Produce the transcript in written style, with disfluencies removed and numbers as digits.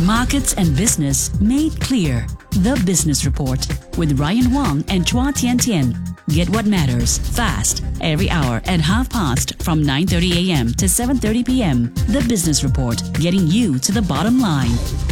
Markets and business made clear. The Business Report with Ryan Wong and Chua Tian Tian. Get what matters fast every hour at 5:30 from 9:30 a.m. to 7:30 p.m. The Business Report, getting you to the bottom line.